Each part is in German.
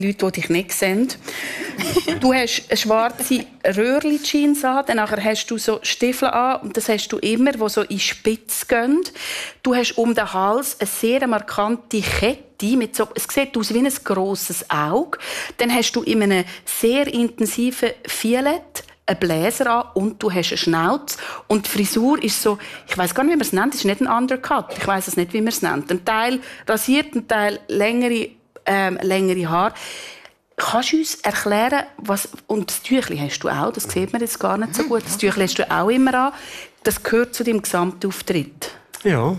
Leute, die dich nicht sehen. Du hast eine schwarze Röhrli-Jeans an, dann hast du so Stiefel an und das hast du immer, die so in die Spitze gehen. Du hast um den Hals eine sehr markante Kette, mit so, es sieht aus wie ein grosses Auge. Dann hast du in einem sehr intensiven Violett einen Bläser an und du hast eine Schnauze. Und die Frisur ist so, ich weiss gar nicht, wie man es nennt, es ist nicht ein Undercut, ich weiss es nicht, wie man es nennt. Ein Teil rasiert, ein Teil längere Haare. Kannst du uns erklären, was... Und das Tüchli hast du auch, das sieht man jetzt gar nicht so gut. Das Tüchli hast du auch immer an. Das gehört zu deinem Gesamtauftritt. Ja.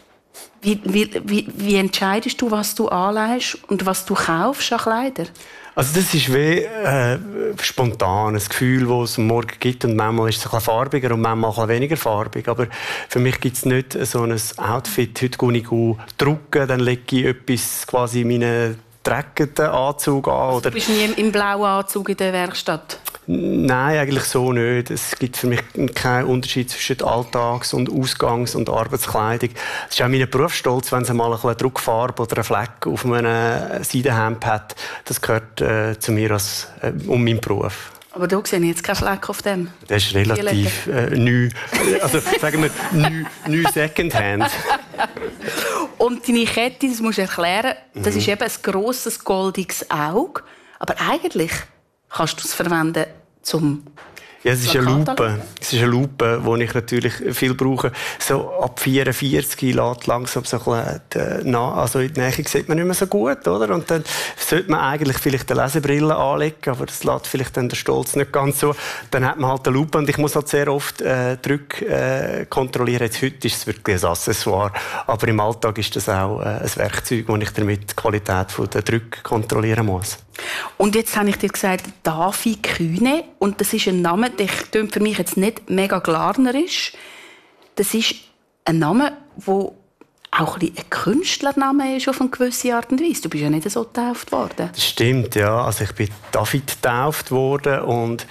Wie entscheidest du, was du anlegst und was du kaufst an Kleider? Also das ist wie spontan, ein Gefühl, das es am Morgen gibt. Und manchmal ist es ein bisschen farbiger und manchmal ein bisschen weniger farbig. Aber für mich gibt es nicht so ein Outfit. Heute gehe ich drucken, dann lege ich etwas quasi in meinen dreckenden Anzug an. Oder... Du bist nie im blauen Anzug in der Werkstatt? Nein, eigentlich so nicht. Es gibt für mich keinen Unterschied zwischen Alltags- und Ausgangs- und Arbeitskleidung. Es ist auch mein Berufsstolz, wenn es mal eine Druckfarbe oder einen Fleck auf einem Seidenhemd hat. Das gehört zu mir um meinen Beruf. Aber da sehe ich jetzt keinen Fleck auf dem. Das ist relativ neu. Also sagen wir neu Secondhand. Und deine Kette, das musst du erklären, das ist eben ein grosses, goldiges Auge. Aber eigentlich kannst du es verwenden zum... Ja, es ist eine Lupe. Es ist eine Lupe, die ich natürlich viel brauche. So ab 44 lässt langsam so ein bisschen also in der Nähe sieht man nicht mehr so gut, oder? Und dann sollte man eigentlich vielleicht eine Lesebrille anlegen, aber das lässt vielleicht dann der Stolz nicht ganz so. Dann hat man halt eine Lupe und ich muss halt sehr oft Drücke kontrollieren. Jetzt heute ist es wirklich ein Accessoire, aber im Alltag ist das auch ein Werkzeug, wo ich damit die Qualität der Drücke kontrollieren muss. Und jetzt habe ich dir gesagt, David Kühne. Und das ist ein Name, der klingt für mich jetzt nicht mega glarnerisch. Das ist ein Name, der auch ein Künstlername ist auf eine gewisse Art und Weise. Du bist ja nicht so getauft worden. Das stimmt, ja. Also ich bin David getauft worden und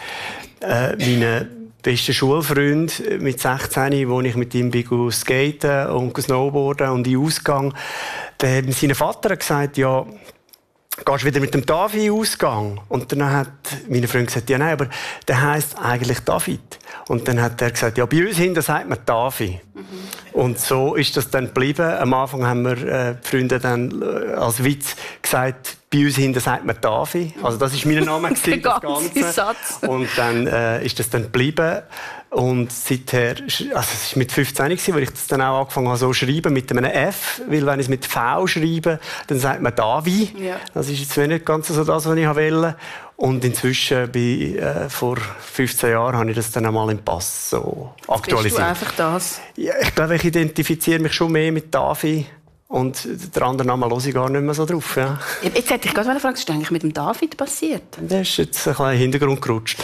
meine beste Schulfreund mit 16, wo ich mit ihm bin skaten und snowboarden und in Ausgang, der hat sein Vater gesagt, ja, gehst du wieder mit dem David in Ausgang? Und dann hat meine Freundin gesagt, ja nein, aber der heisst eigentlich David. Und dann hat er gesagt, ja, bei uns hinten sagt man David. Und so ist das dann geblieben. Am Anfang haben wir die Freunde dann als Witz gesagt, bei uns hinten sagt man David. Also das war mein Name, das Ganze. Satz. Und dann ist das dann geblieben. Und seither, also es war mit 15, wo ich das dann auch angefangen habe, so zu schreiben, mit einem F, weil wenn ich es mit V schreibe, dann sagt man Davi. Ja. Das ist jetzt nicht ganz so das, was ich wollte. Und inzwischen, vor 15 Jahren, habe ich das dann einmal im Pass so aktualisiert. Bist du einfach das? Ja, ich glaube, ich identifiziere mich schon mehr mit Davi. Und der andere Name höre ich gar nicht mehr so drauf. Ja. Jetzt hätte ich gerade gefragt, was ist eigentlich mit dem David passiert? Der ist jetzt ein bisschen in den Hintergrund gerutscht.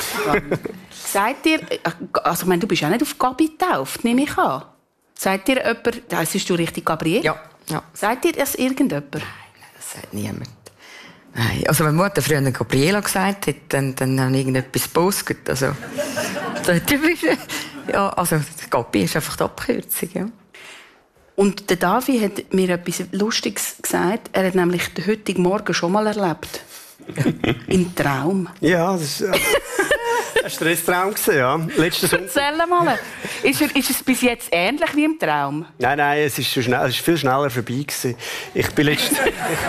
Sagt ihr, also ich meine, du bist ja nicht auf Gabi getauft, nehme ich an. Sagt dir jemand, heisst du richtig Gabriele? Ja. Sagt dir das irgendjemand? Nein, das sagt niemand. Nein. Also wenn Mutter früher Gabriela gesagt hat, dann habe ich irgendetwas gepostet. Also, ja, also Gabi ist einfach die Abkürzung, ja. Und der Davi hat mir etwas Lustiges gesagt. Er hat nämlich den heutigen Morgen schon mal erlebt. Im Traum. Ja, das ist ein Stresstraum ja. Letzten Sonntag. Erzähl mal. Ist es bis jetzt ähnlich wie im Traum? Nein, es ist viel schneller vorbei gewesen. Ich bin letzten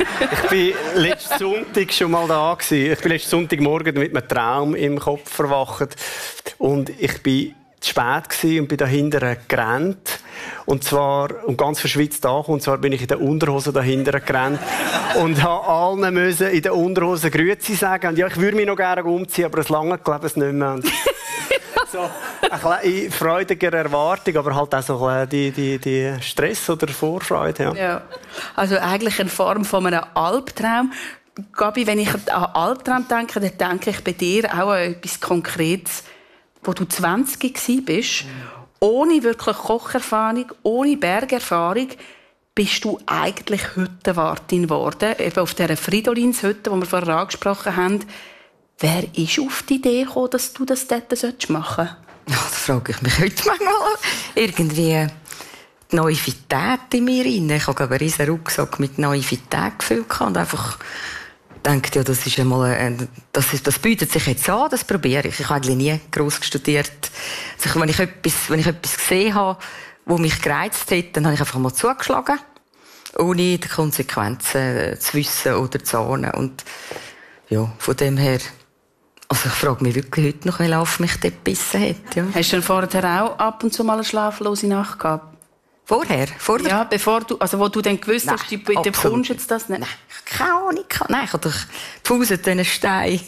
Sonntag schon mal da gewesen. Ich bin letzten Sonntagmorgen mit einem Traum im Kopf verwacht. Und ich bin zu spät gewesen und bin dahinter gerannt. Und ganz verschwitzt angekommen. Und zwar bin ich in der Unterhose dahinter gerannt. Und habe allen müssen in der Unterhose Grüezi sagen. Und ja, ich würde mich noch gerne umziehen, aber es lange glaube ich nicht mehr. So, in freudiger Erwartung, aber halt auch so die Stress oder Vorfreude. Ja. Also eigentlich eine Form von einem Albtraum. Gabi, wenn ich an Albtraum denke, dann denke ich bei dir auch an etwas Konkretes, wo du 20 warst. Ohne wirklich Kocherfahrung, ohne Bergerfahrung, bist du eigentlich Hüttenwartin geworden. Eben auf dieser Fridolins-Hütte, die wir vorher angesprochen haben. Wer ist auf die Idee gekommen, dass du das dort machen sollst? Ja, das frage ich mich heute manchmal. Irgendwie die Naivität in mir rein. Ich habe einen riesen Rucksack mit Naivität gefüllt und einfach denkt, ja, das ist einmal, das bietet sich jetzt an, das probiere ich. Ich habe eigentlich nie gross studiert. Also, wenn ich etwas gesehen habe, wo mich gereizt hat, dann habe ich einfach mal zugeschlagen, ohne die Konsequenzen zu wissen oder zu ahnen. Und, ja, von dem her, also ich frage mich wirklich heute noch, wie Lauf mich dort gebissen hat, ja. Hast du denn vorher auch ab und zu mal eine schlaflose Nacht gehabt? Vorher? Ja, bevor du, also wo du dann gewusst hast, du bekommst jetzt das nicht? Nein, keine Ahnung. Nein, ich habe doch die Faust in den Stein.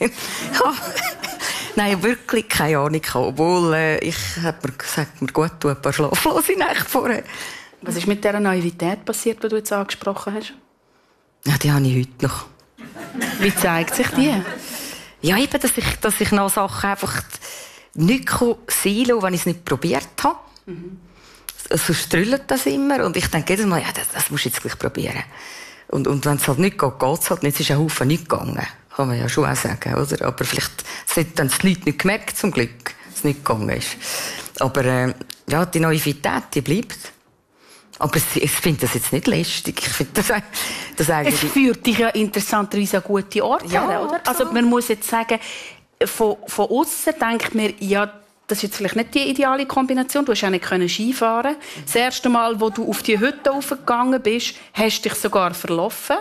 Nein, wirklich keine Ahnung. Obwohl, ich habe mir gesagt, mir gut tut ein paar schlaflose Nächte vorher. Was ist mit dieser Naivität passiert, die du jetzt angesprochen hast? Ja, die habe ich heute noch. Wie zeigt sich die? Ja, eben, dass ich noch Sachen einfach nicht sein lassen, wenn ich es nicht probiert habe. So strüllt das immer. Und ich denke jedes Mal, ja, das musst du jetzt gleich probieren. Und wenn es halt nicht geht, geht es halt nicht. Es ist ein Haufen nicht gegangen. Kann man ja schon auch sagen, oder? Aber vielleicht haben es die Leute nicht gemerkt, zum Glück, dass es nicht gegangen ist. Aber, ja, die Naivität, die bleibt. Aber ich finde das jetzt nicht lästig. Ich finde das eigentlich... Es führt dich ja interessanterweise an gute Orte her, oder? Also man muss jetzt sagen, von außen denkt man, ja, das ist jetzt vielleicht nicht die ideale Kombination. Du hast ja nicht Skifahren. Das erste Mal, wo du auf die Hütte raufgegangen bist, hast du dich sogar verlaufen.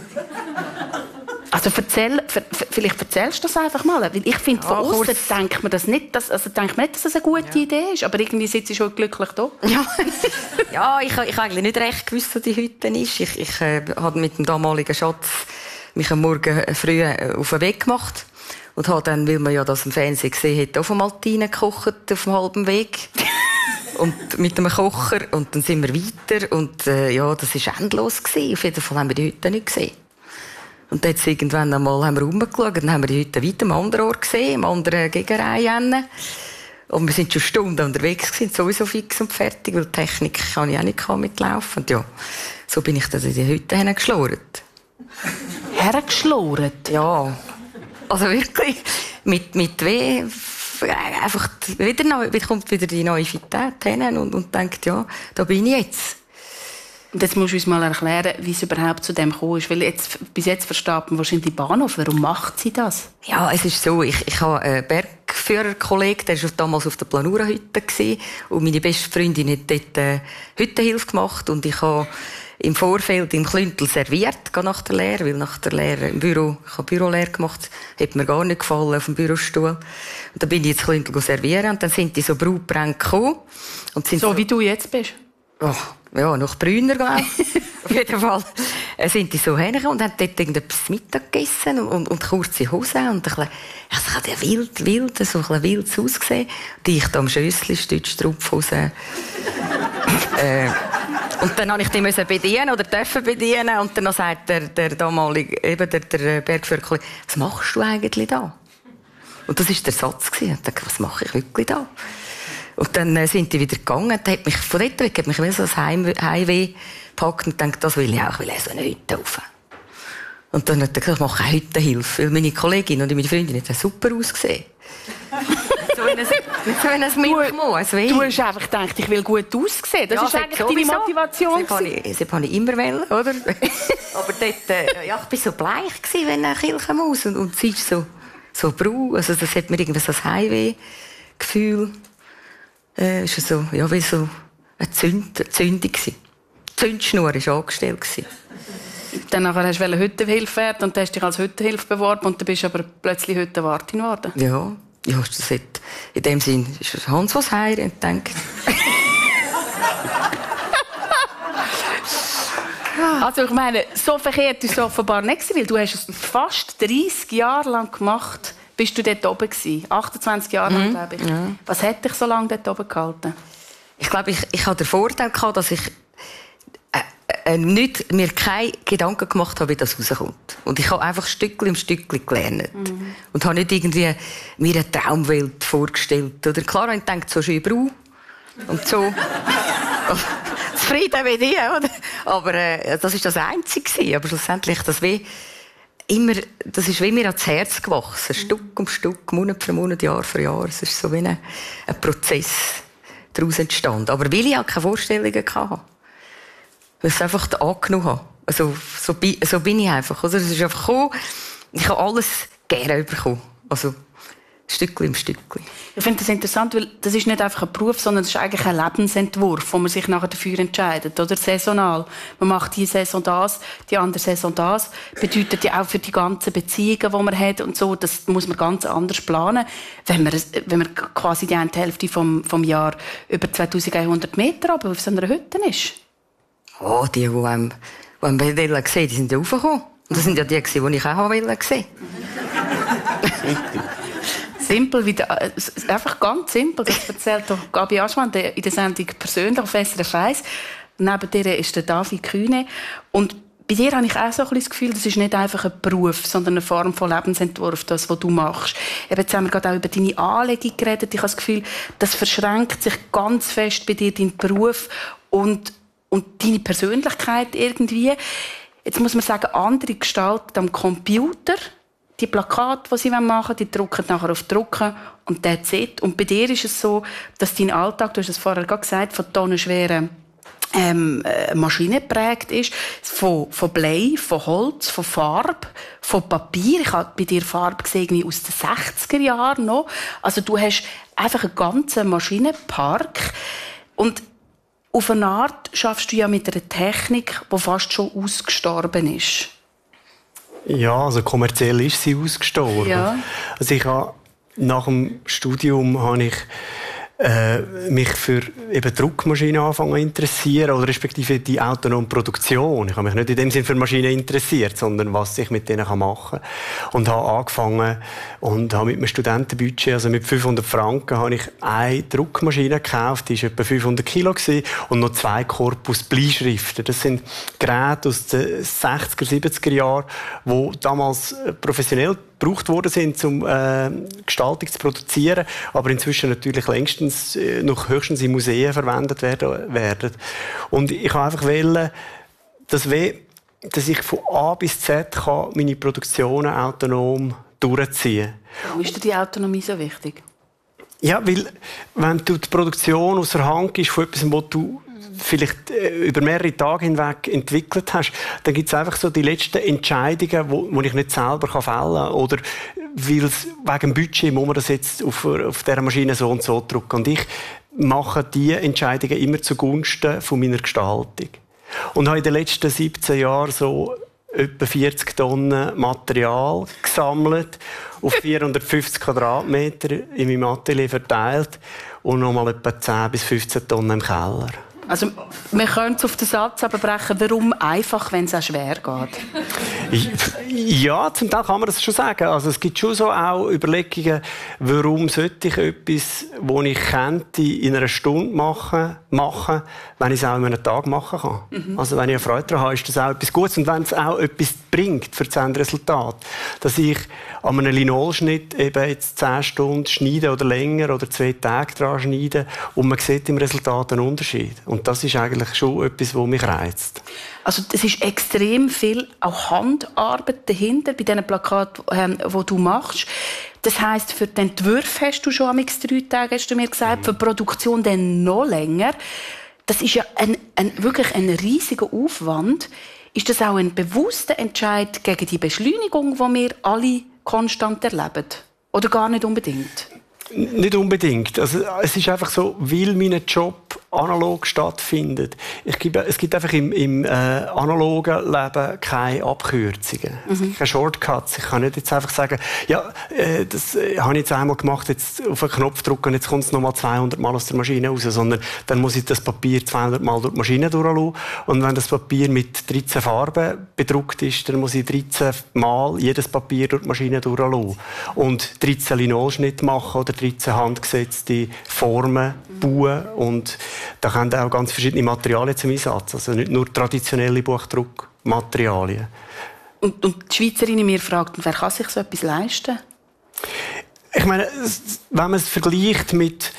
Also vielleicht erzählst du das einfach mal. Weil ich finde, von außen denkt man das nicht, dass es eine gute Idee ist. Aber irgendwie sitzt du schon glücklich da. Ja, ja, ich habe eigentlich nicht recht gewusst, wo die Hütte ist. Ich habe mit dem damaligen Schatz mich am Morgen früh auf den Weg gemacht. Und habe dann, weil man ja das im Fernsehen gesehen hat, auf einmal gekocht auf dem halben Weg. Und mit einem Kocher. Und dann sind wir weiter. Und ja, das war endlos gewesen. Auf jeden Fall haben wir die Hütte nicht gesehen. Und dann irgendwann einmal haben wir rumgeschaut, dann haben wir die Hütte weiter am anderen Ort gesehen, im anderen Gegenreihe. Und wir sind schon Stunden unterwegs gewesen, sowieso fix und fertig, weil die Technik kann ich auch nicht mitlaufen. Und ja, so bin ich dann in die Hütte hingeschlurrt. Hergeschlurrt? Ja. Also wirklich, mit weh, einfach kommt wieder die Naivität hin und denkt, ja, da bin ich jetzt. Und jetzt musst du uns mal erklären, wie es überhaupt zu dem gekommen ist. Weil bis jetzt versteht man wahrscheinlich die Bahnhof. Warum macht sie das? Ja, es ist so, ich habe einen Bergführerkollegen, der war damals auf der Planura-Hütte und meine beste Freundin hat dort Hüttenhilfe gemacht und ich habe im Vorfeld im Klüntel serviert, nach der Lehre, weil nach der Lehre im Büro, ich habe Bürolehre gemacht, hat mir gar nicht gefallen auf dem Bürostuhl. Und dann bin ich ins Klüntel servieren und dann sind die so Brautbrände gekommen. Und sind so wie du jetzt bist? Oh, ja, noch brüner, glaube ich. Auf jeden Fall sind die so hergekommen und haben dort irgendetwas Mittag gegessen und kurze Hosen und ein bisschen, also ich habe ja so ein bisschen wild ausgesehen. Und ich da am Schössli, Stützstrumpfhosen. Und dann musste ich die bedienen oder dürfen bedienen und dann sagt der damalige, eben der Bergführer, was machst du eigentlich da? Und das war der Satz. Ich dachte, was mache ich wirklich da? Und dann sind die wieder gegangen. Dann hat mich von dort weg so ein Heimweh gepackt und dachte, das will ich auch. Ich will so eine Hütte rauf. Und dann hat er gesagt, ich mache eine Hüttenhilfe. Weil meine Kollegin und meine Freundin haben super ausgesehen. so ein Milchmoos. Du hast einfach gedacht, ich will gut aussehen. Das ist eigentlich deine Motivation. Das habe ich immer wollen, oder? Aber dort, ja, ich war so bleich gewesen, wenn eine Kirchenmaus. Und sie ist so braun. Also das hat mir irgendwie so ein Heimweh-Gefühl. Ist so, ja, wie so eine Zündung gewesen. Die Zündschnur war angestellt gewesen. Dann hast du Hüttenhilfe werden und dann hast dich als Hüttenhilfe beworben und dann bist du aber plötzlich Hüttenwartin geworden. Ja, das hat, in dem Sinn ist es Hans, was heiratet, denke ich. Also ich meine, so verkehrt ist es offenbar nicht gewesen, weil du hast es fast 30 Jahre lang gemacht. Bist du dort oben gewesen? 28 Jahre lang, glaube ich. Ja. Was hat dich so lange dort oben gehalten? Ich glaube, ich hatte den Vorteil gehabt, dass ich mir keine Gedanken gemacht habe, wie das rauskommt. Und ich habe einfach Stückchen um Stückchen gelernt. Und habe nicht irgendwie mir eine Traumwelt vorgestellt. Oder klar, ich denke, so schön braun und so zufrieden mit dir, oder? Aber das war das Einzige. Aber schlussendlich, das ist wie mir ans Herz gewachsen. Stück um Stück, Monat für Monat, Jahr für Jahr. Es ist so wie ein Prozess daraus entstanden. Aber weil ich auch keine Vorstellungen hatte. Weil ich es einfach angenommen habe. Also, so bin ich einfach. Oder? Es ist einfach gekommen. Ich habe alles gerne bekommen. Also Stückchen im Stückchen. Ich finde das interessant, weil das ist nicht einfach ein Beruf, sondern es ist eigentlich ein Lebensentwurf, wo man sich nachher dafür entscheidet. Oder saisonal. Man macht die Saison das, die andere Saison das. Bedeutet ja auch für die ganzen Beziehungen, die man hat und so, das muss man ganz anders planen, wenn man quasi die eine Hälfte vom Jahr über 2100 Meter aber auf so einer Hütte ist. Oh, die einem sehen, die sind ja raufgekommen. Und das sind ja die, die ich auch sehen wollte. Simpel, einfach ganz simpel. Das erzählt doch Gabi Aschmann in der Sendung persönlich auf SRF 1. Neben dir ist der David Kühne. Und bei dir habe ich auch so ein bisschen das Gefühl, das ist nicht einfach ein Beruf, sondern eine Form von Lebensentwurf, das, was du machst. Jetzt haben wir gerade auch über deine Anlegung geredet. Ich habe das Gefühl, das verschränkt sich ganz fest bei dir, dein Beruf und deine Persönlichkeit irgendwie. Jetzt muss man sagen, andere gestalten am Computer. Die Plakate, die sie machen wollen, die drucken nachher auf Drucken und that's it. Und bei dir ist es so, dass dein Alltag, du hast es vorher gerade gesagt, von tonnenschweren Maschinen geprägt ist, von Blei, von Holz, von Farbe, von Papier. Ich habe bei dir Farbe gesehen aus den 60er Jahren noch. Also du hast einfach einen ganzen Maschinenpark. Und auf eine Art schaffst du ja mit einer Technik, die fast schon ausgestorben ist. Ja, also kommerziell ist sie ausgestorben. Ja. Also nach dem Studium habe ich mich für eben Druckmaschinen anfangen zu interessieren, oder respektive die autonome Produktion. Ich habe mich nicht in dem Sinne für Maschinen interessiert, sondern was ich mit denen machen kann. Und habe angefangen und habe mit einem Studentenbudget, also mit 500 Franken, habe ich eine Druckmaschine gekauft, die war etwa 500 Kilo und noch 2 Korpus Bleischriften. Das sind Geräte aus den 60er, 70er Jahren, die damals professionell gebraucht worden sind, um Gestaltung zu produzieren, aber inzwischen natürlich längstens noch höchstens in Museen verwendet werden. Und ich habe einfach wollen, dass ich von A bis Z meine Produktionen autonom durchziehen kann. Warum ist dir die Autonomie so wichtig? Ja, weil wenn du die Produktion aus der Hand gibst von etwas, was du vielleicht über mehrere Tage hinweg entwickelt hast, dann gibt es einfach so die letzten Entscheidungen, die ich nicht selber fällen kann. Oder weil es wegen dem Budget muss man das jetzt auf dieser Maschine so und so drücken. Und ich mache diese Entscheidungen immer zugunsten von meiner Gestaltung. Und habe in den letzten 17 Jahren so etwa 40 Tonnen Material gesammelt, auf 450 Quadratmeter in meinem Atelier verteilt und nochmal etwa 10 bis 15 Tonnen im Keller. Also, wir können es auf den Satz brechen, warum einfach, wenn es auch schwer geht? Ja, zum Teil kann man das schon sagen. Also, es gibt schon so auch Überlegungen, warum sollte ich etwas, das ich könnte, in einer Stunde machen, wenn ich es auch in einem Tag machen kann. Mhm. Also, wenn ich eine Freude daran habe, ist das auch etwas Gutes. Und wenn es auch etwas bringt für das Endresultat, dass ich an einem Linolschnitt eben jetzt 10 Stunden schneide oder länger oder 2 Tage dran schneide und man sieht im Resultat einen Unterschied. Und das ist eigentlich schon etwas, was mich reizt. Also es ist extrem viel auch Handarbeit dahinter bei diesen Plakaten, die du machst. Das heisst, für den Entwurf hast du schon 3 Tage, hast du mir gesagt, für die Produktion dann noch länger. Das ist ja wirklich ein riesiger Aufwand. Ist das auch ein bewusster Entscheid gegen die Beschleunigung, die wir alle konstant erleben? Oder gar nicht unbedingt? Nicht unbedingt. Also, es ist einfach so, weil mein Job analog stattfindet. Es gibt einfach im analogen Leben keine Abkürzungen, keine Shortcuts. Ich kann nicht jetzt einfach sagen, ja, das habe ich jetzt einmal gemacht, jetzt auf einen Knopf drücken und jetzt kommt es nochmal 200 Mal aus der Maschine raus, sondern dann muss ich das Papier 200 Mal durch die Maschine durchlassen. Und wenn das Papier mit 13 Farben bedruckt ist, dann muss ich 13 Mal jedes Papier durch die Maschine durchlassen. Und 13 Linolschnitte machen oder 13 handgesetzte Formen bauen. Und da kommen auch ganz verschiedene Materialien zum Einsatz. Also nicht nur traditionelle Buchdruckmaterialien. Und die Schweizerin mir fragt, wer kann sich so etwas leisten? Ich meine, wenn man es vergleicht mit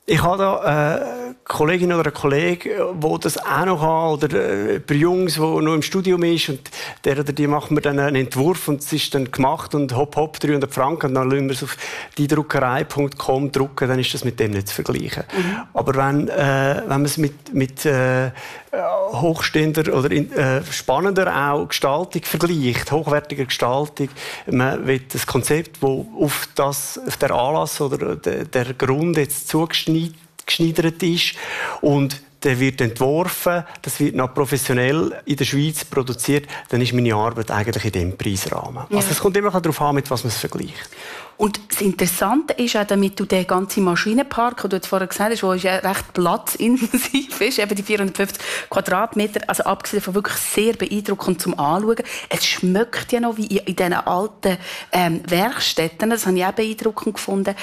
Ich habe da eine Kollegin oder einen Kollegen, die das auch noch haben, oder ein paar Jungs, die noch im Studium ist, und der oder die macht mir dann einen Entwurf und es ist dann gemacht und hopp, 300 Franken, und dann lassen wir es auf diedruckerei.com drucken, dann ist das mit dem nicht zu vergleichen. Aber wenn man es mit hochstehender oder spannender auch Gestaltung vergleicht, hochwertiger Gestaltung, man will das Konzept, das auf der Anlass oder der Grund jetzt zugeschneidert ist und der wird entworfen, das wird noch professionell in der Schweiz produziert, dann ist meine Arbeit eigentlich in diesem Preisrahmen. Ja. Also es kommt immer darauf an, mit was man es vergleicht. Und das Interessante ist auch, damit du den ganzen Maschinenpark, den du jetzt vorher gesagt hast, der ja recht platzintensiv ist, eben die 450 Quadratmeter, also abgesehen davon wirklich sehr beeindruckend zum Anschauen. Es schmeckt ja noch wie in diesen alten Werkstätten, das habe ich auch beeindruckend gefunden.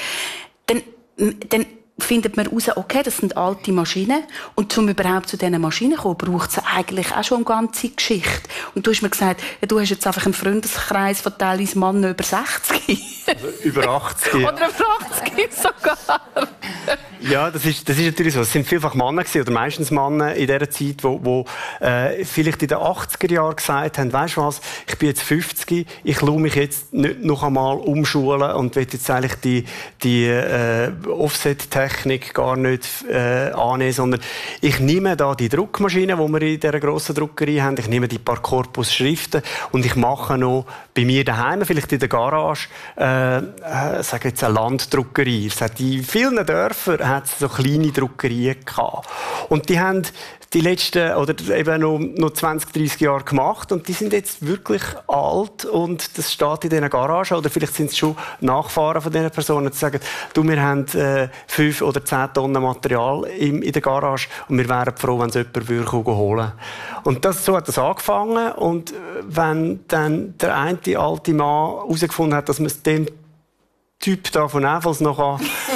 Dann findet man heraus, okay, das sind alte Maschinen. Und um überhaupt zu diesen Maschinen zu kommen, braucht es eigentlich auch schon eine ganze Geschichte. Und du hast mir gesagt, ja, du hast jetzt einfach einen Freundeskreis von teilweise Männern über 60. Also über 80. Oder über 80 sogar. Ja, das ist natürlich so. Es sind vielfach Männer gewesen, oder meistens Männer in dieser Zeit, die vielleicht in den 80er Jahren gesagt haben, weisst du was, ich bin jetzt 50, ich lasse mich jetzt nicht noch einmal umschulen und will jetzt eigentlich die Offset-Technik gar nicht annehmen, sondern ich nehme da die Druckmaschine, die wir in dieser grossen Druckerei haben, ich nehme die paar Korpusschriften und ich mache noch bei mir daheim, vielleicht in der Garage, sage jetzt eine Landdruckerei. Es hat in vielen Dörfern hat es so kleine Druckerien gehabt. Und die haben die letzten, oder eben noch 20, 30 Jahre gemacht und die sind jetzt wirklich alt und das steht in diesen Garagen, oder vielleicht sind es schon Nachfahren von diesen Personen, die sagen, du, wir haben 5 oder 10 Tonnen Material in der Garage und wir wären froh, wenn es jemand holen würde. Und so hat das angefangen, und wenn dann der eine alte Mann herausgefunden hat, dass man es dem Typ da von Evels noch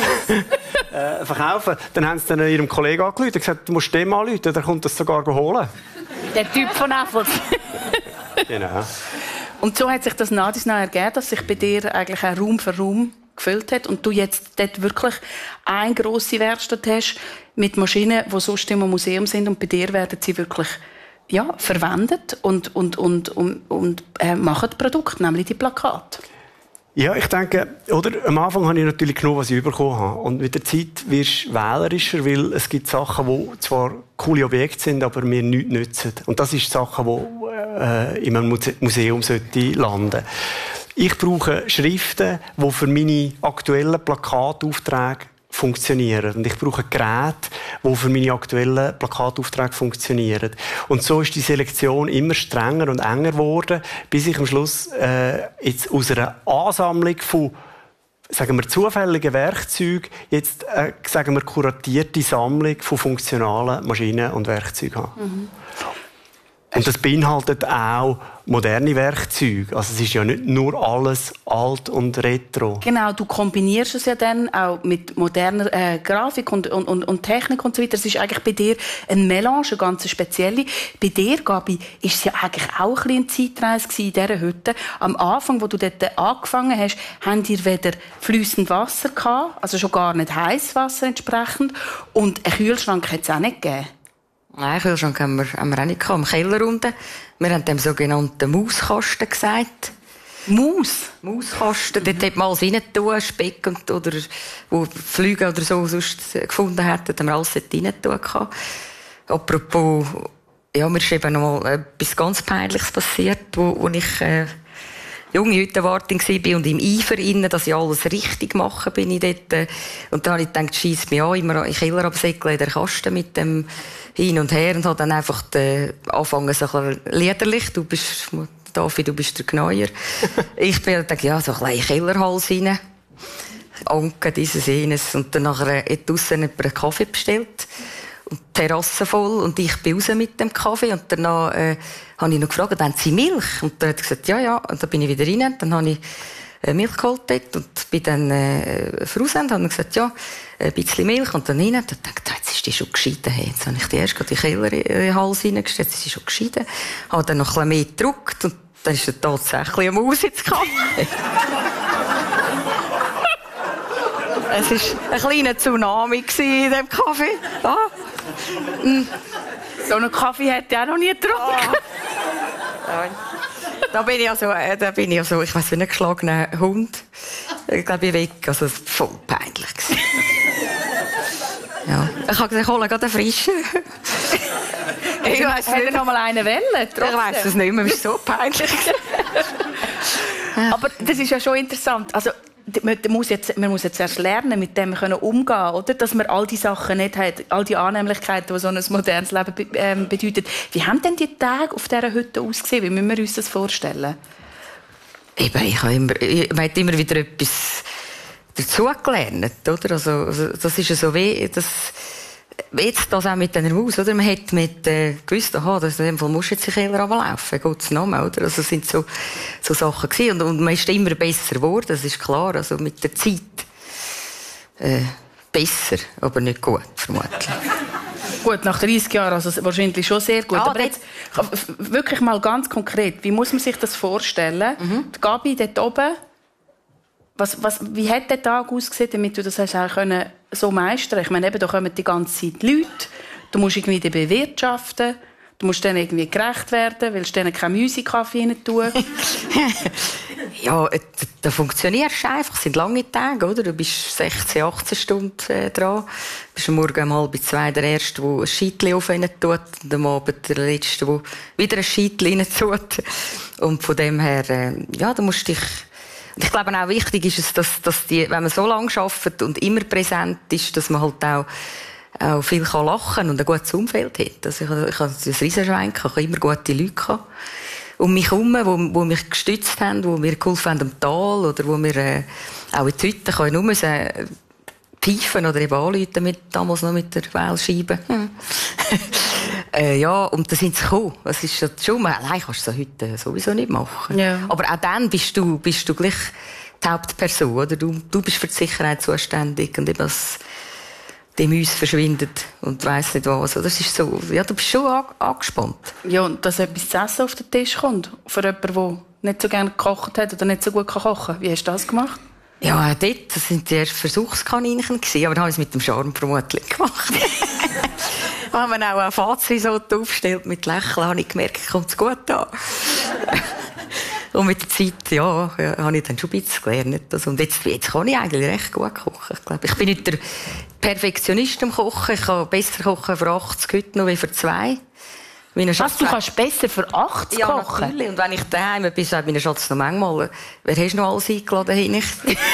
verkaufen, dann haben sie dann ihrem Kollegen angerufen und gesagt, du musst dem anrufen, der kommt das sogar holen. Der Typ von Evels. Genau. Und so hat sich das nach und nach ergeben, dass sich bei dir eigentlich auch Raum für Raum gefüllt hat und du jetzt dort wirklich eine grosse Werkstatt hast mit Maschinen, die sonst im Museum sind, und bei dir werden sie wirklich verwendet und machen Produkte, nämlich die Plakate. Ja, ich denke, am Anfang habe ich natürlich genug, was ich bekommen habe. Und mit der Zeit wirst du wählerischer, weil es gibt Sachen, die zwar coole Objekte sind, aber mir nichts nützen. Und das ist Sachen, die in einem Museum landen sollten. Ich brauche Schriften, die für meine aktuellen Plakataufträge funktionieren. Und ich brauche Geräte, die für meine aktuellen Plakataufträge funktionieren. Und so ist die Selektion immer strenger und enger geworden, bis ich am Schluss jetzt aus einer Ansammlung von, sagen wir, zufälligen Werkzeugen jetzt, sagen wir, kuratierte Sammlung von funktionalen Maschinen und Werkzeugen habe. Mhm. Und das beinhaltet auch moderne Werkzeuge. Also es ist ja nicht nur alles alt und retro. Genau, du kombinierst es ja dann auch mit moderner Grafik und Technik und so weiter. Es ist eigentlich bei dir eine Melange, eine ganz spezielle. Bei dir, Gabi, ist es ja eigentlich auch ein bisschen eine Zeitreise in dieser Hütte. Am Anfang, wo du dort angefangen hast, habt ihr weder fließend Wasser gehabt, also schon gar nicht heißes Wasser entsprechend, und einen Kühlschrank hat es auch nicht gegeben. Nein, Kühlschrank haben wir auch nicht gehabt, im Keller unten. Wir haben dem sogenannten Mauskasten gesagt. Mauskasten. Dort hat man alles rein tun, Speck oder wo Flüge oder so sonst gefunden hätten, haben wir alles dort rein tun. Apropos, ja, mir ist eben noch mal etwas ganz Peinliches passiert, wo ich junge Hüttenwartin war und im Eifer innen, dass ich alles richtig mache, bin ich dort. Und da habe ich gedacht, scheisse mich an, immer in den Keller absäckeln, in den Kasten mit dem hin und her, und habe dann einfach angefangen, so ein bisschen liederlich, David, du bist der Gneuer. Ich bin dann ja, so ein bisschen Kellerhals rein, Anke, dieses, jenes, und dann nachher draussen jemand einen Kaffee bestellt. Und die Terrasse voll, und ich bin raus mit dem Kaffee, und danach habe ich noch gefragt, haben Sie Milch? Und dann hat er gesagt, ja, und dann bin ich wieder rein, dann habe ich Milch geholt dort und bin dann raus und habe gesagt, ja, ein bisschen Milch, und dann rein, und dann dachte ich, jetzt ist die schon geschieden, jetzt habe ich die erst in den Keller in den Hals reingestellt, jetzt ist sie schon geschieden, habe dann noch ein bisschen mehr gedruckt, und dann ist er tatsächlich eine Maus ins Kaffee. Es war ein kleiner Tsunami in diesem Kaffee. Ah. So einen Kaffee hätte ich auch noch nie getrunken. Da bin ich also, ich weiss, wie ein geschlagener Hund. Ich glaube, ich weg. Also, es war voll peinlich. Ja. Ich habe gesagt, hol gerade einen frischen. Ich weiss, hätte noch mal einen wollen. Ich weiss es nicht mehr, es war so peinlich. Aber das ist ja schon interessant. Also, man muss jetzt erst lernen, mit dem umgehen, oder? Dass man all die Sachen nicht hat, all die Annehmlichkeiten, die so ein modernes Leben bedeutet. Wie haben denn die Tage auf dieser Hütte ausgesehen? Wie müssen wir uns das vorstellen? Man hat immer wieder etwas dazugelernt, oder? Also, das ist ja so wie, jetzt das auch mit dieser Maus, oder? Man hat gewusst, in dem Fall musst du jetzt in den Keller runterlaufen, Gottes Namen, oder? Also, das sind so Sachen gewesen. Und man ist immer besser geworden, das ist klar. Also, mit der Zeit, besser, aber nicht gut, vermutlich. Gut, nach 30 Jahren, also wahrscheinlich schon sehr gut. Aber jetzt, wirklich mal ganz konkret, wie muss man sich das vorstellen? Die Gabi dort oben, wie hat der Tag ausgesehen, damit du das hast so meistern? Ich meine, eben, da kommen die ganze Zeit Leute, du musst irgendwie die bewirtschaften, du musst denen irgendwie gerecht werden, willst denen keine Musikaffee rein tun. Ja, da funktionierst du einfach. Es sind lange Tage, oder? Du bist 16, 18 Stunden dran. Du bist am Morgen um 1:30 der Erste, der ein Scheitchen auf rein tut. Und am Abend der Letzte, der wieder ein Scheitchen rein tut. Und von dem her, ja, du musst dich... Und ich glaube auch wichtig ist es, dass wenn man so lange arbeitet und immer präsent ist, dass man halt auch viel lachen kann und ein gutes Umfeld hat. Also ich hatte ein Riesenschwein, ich hatte immer gute Leute um mich herum, die mich gestützt haben, die mir geholfen haben am Tal oder wo wir auch in die Hütte können nur pfeifen oder eben anrufen, damals noch mit der Wählscheibe. Ja, und da sind sie gekommen. Das ist schon, allein kannst du das heute sowieso nicht machen. Ja. Aber auch dann bist du gleich die Hauptperson, oder? Du bist für die Sicherheit zuständig und eben die Mäuse verschwindet und weiss nicht was. Das ist so, ja, du bist schon angespannt. Ja, und dass etwas zu essen auf den Tisch kommt, für jemanden, der nicht so gerne gekocht hat oder nicht so gut kochen kann. Wie hast du das gemacht? Ja, dort, das sind die ersten Versuchskaninchen gewesen, aber dann habe ich es mit dem Charme vermutlich gemacht. Da haben wir auch ein Fazirisotto aufgestellt mit Lächeln, habe ich gemerkt, kommt es gut an. Und mit der Zeit, ja, habe ich dann schon ein bisschen gelernt. Also, und jetzt kann ich eigentlich recht gut kochen. Ich bin nicht der Perfektionist im Kochen. Ich kann besser kochen für 80 heute noch wie für 2. Was, du kannst besser für 80 ja, kochen? Ja, natürlich. Und wenn ich daheim bin, sagt meine Schatz noch manchmal, wer hast du noch alles eingeladen? Hey, nicht.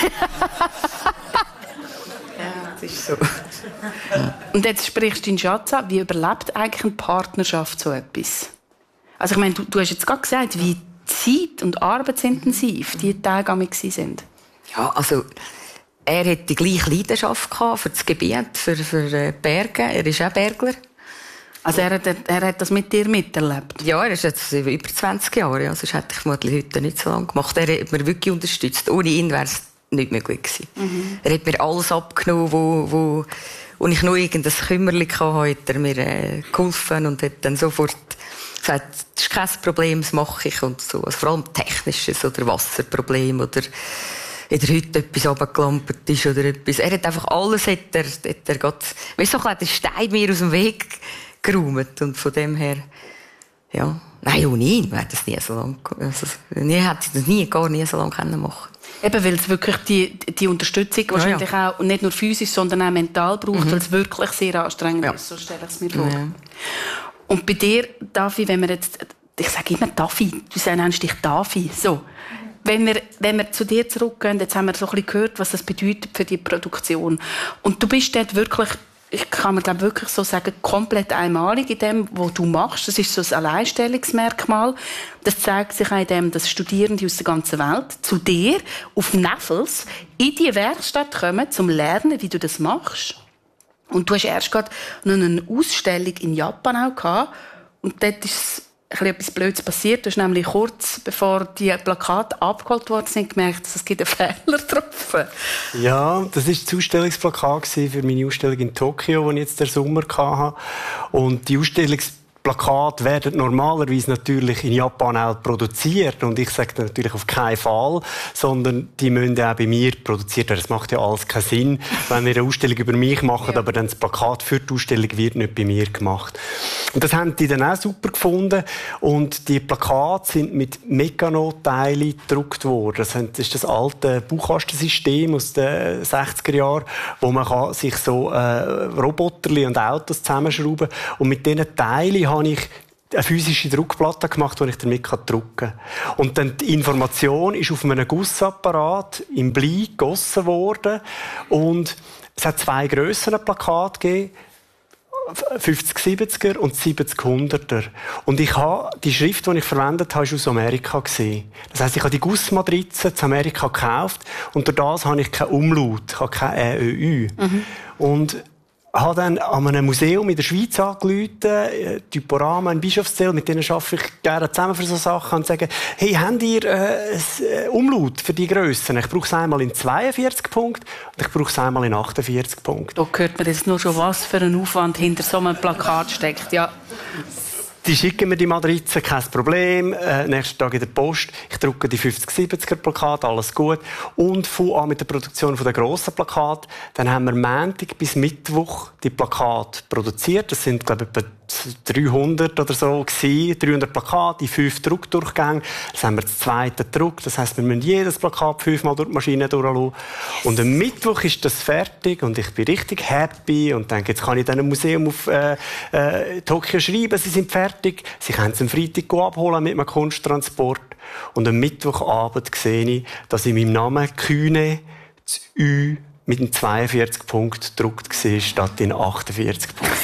Ja, das ist so. Und jetzt sprichst du deinen Schatz an. Wie überlebt eigentlich eine Partnerschaft so etwas? Also ich meine, du hast jetzt gerade gesagt, wie zeit- und arbeitsintensiv die Tage waren. Ja, also er hat die gleiche Leidenschaft gehabt für das Gebiet, für Berge. Er ist auch Bergler. Also er hat das mit dir miterlebt? Ja, er ist jetzt über 20 Jahre. Ja, sonst hätte ich vermutlich heute nicht so lange gemacht. Er hat mir wirklich unterstützt. Ohne ihn wäre es nicht möglich gewesen. Er hat mir alles abgenommen, wo ich nur irgendein Kümmerchen hatte, hat er mir geholfen und hat dann sofort gesagt, das ist kein Problem, das mache ich und so. Also vor allem Technisches oder Wasserproblem oder in der Hütte etwas runtergelampert ist oder etwas. Er hat einfach alles, hat er gerade, weißt du, den Stein mir aus dem Weg geräumt und von dem her, ja. Nein, ohne ihn wäre das nie so lange, also, hätte ich das gar nie so lange machen. Eben, weil es wirklich die Unterstützung wahrscheinlich auch nicht nur physisch, sondern auch mental braucht, weil es wirklich sehr anstrengend ist, so stelle ich es mir vor. Ja. Und bei dir, Davi, wenn wir jetzt, ich sage immer Davi, du nennst dich Davi, so. Wenn wir zu dir zurückgehen, jetzt haben wir so ein bisschen gehört, was das bedeutet für die Produktion. Und du bist dort wirklich, ich kann mir wirklich so sagen, komplett einmalig in dem, was du machst. Das ist so ein Alleinstellungsmerkmal. Das zeigt sich auch in dem, dass Studierende aus der ganzen Welt zu dir auf Neffels in die Werkstatt kommen, um zu lernen, wie du das machst. Und du hast erst gerade noch eine Ausstellung in Japan auch gehabt. Und dort ist etwas Blödes passiert. Du hast nämlich kurz bevor die Plakate abgeholt worden sind, gemerkt, dass es einen Fehler getroffen. Ja, das war das Ausstellungsplakat für meine Ausstellung in Tokio, die ich jetzt den Sommer hatte. Und die Ausstellungsplakat Plakate werden normalerweise natürlich in Japan auch produziert. Und ich sage natürlich auf keinen Fall, sondern die müssen auch bei mir produziert werden. Das macht ja alles keinen Sinn, wenn wir eine Ausstellung über mich machen, aber dann das Plakat für die Ausstellung wird nicht bei mir gemacht. Und das haben die dann auch super gefunden. Und die Plakate sind mit Meccano-Teilen gedruckt worden. Das ist das alte Bauchkastensystem aus den 60er Jahren, wo man sich so Roboterli und Autos zusammenschrauben kann. Und mit diesen Teilen habe ich eine physische Druckplatte gemacht, die ich damit drucken kann. Und dann die Information ist auf einem Gussapparat im Blei gegossen worden. Und es hat 2 grössere Plakate gegeben. 50-70er und 70-100er. Und ich habe die Schrift, die ich verwendet habe, ist aus Amerika gesehen. Das heisst, ich habe die Gussmatrizen zu Amerika gekauft und durch das habe ich keinen Umlaut, ich habe kein ÖÜ. Und habe dann an einem Museum in der Schweiz angerufen, Typorama in Bischofszell, mit denen arbeite ich gerne zusammen für so Sachen, und sage, hey, habt ihr ein Umlaut für die Grössen? Ich brauche es einmal in 42 Punkten und ich brauche es einmal in 48 Punkten. Da hört man jetzt nur schon, was für ein Aufwand hinter so einem Plakat steckt. Ja. Die schicken mir die Matrizen, kein Problem. Nächsten Tag in der Post. Ich drucke die 50-70er Plakate, alles gut. Und fange an mit der Produktion der grossen Plakate. Dann haben wir Montag bis Mittwoch die Plakate produziert. Das sind, glaube ich, etwa 300 oder so gewesen. 300 Plakate in 5 Druckdurchgängen. Das haben wir das zweite gedruckt. Das heisst, wir müssen jedes Plakat 5-mal durch die Maschine durchlassen. Und am Mittwoch ist das fertig und ich bin richtig happy und denke, jetzt kann ich dann im Museum auf Tokio schreiben, sie sind fertig. Sie können es am Freitag abholen mit einem Kunsttransport. Und am Mittwochabend sehe ich, dass in meinem Namen Kühne das Ü mit einem 42 Punkt gedruckt war, statt in 48 Punkten.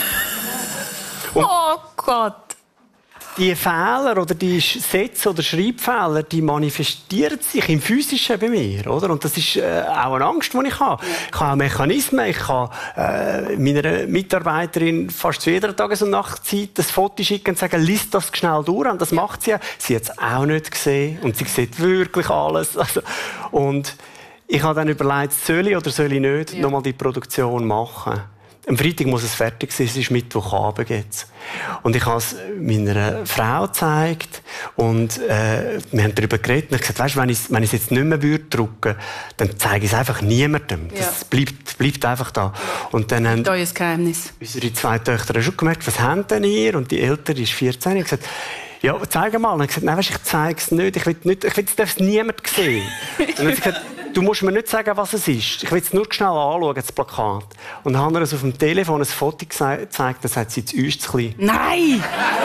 Oh Gott! Die Fehler oder die Sätze oder Schreibfehler, die manifestieren sich im Physischen bei mir, oder? Und das ist auch eine Angst, die ich habe. Ich habe Mechanismen, ich kann meiner Mitarbeiterin fast zu jeder Tages- und Nachtzeit das Foto schicken und sagen, lies das schnell durch. Und das macht sie ja. Sie hat es auch nicht gesehen und sie sieht wirklich alles. Also, und ich habe dann überlegt, soll ich oder soll ich nicht nochmal die Produktion machen? Am Freitag muss es fertig sein, es ist Mittwochabend jetzt. Und ich habe es meiner Frau gezeigt und wir haben darüber geredet. Und ich habe gesagt, weißt, wenn ich es jetzt nicht mehr drucken würde, dann zeige ich es einfach niemandem. Das bleibt einfach da. Und dann haben euer Geheimnis. Unsere 2 Töchter schon gemerkt, was habt denn ihr? Und die Ältere ist 14. Ich habe gesagt, ja, zeig mal. Und ich habe gesagt, nein, weißt, ich zeige es nicht. Ich will es niemand sehen. Und dann hat sie gesagt, du musst mir nicht sagen, was es ist. Ich will es nur schnell anschauen, das Plakat. Und dann haben wir es auf dem Telefon ein Foto gezeigt, dann sagt sie, das Ü ist zu klein. Nein!